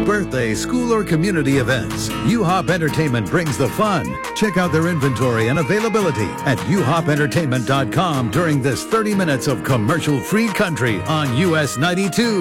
birthday, school, or community events, U-Hop Entertainment brings the fun. Check out their inventory and availability at uhopentertainment.com during this 30 minutes of commercial-free country on US 92.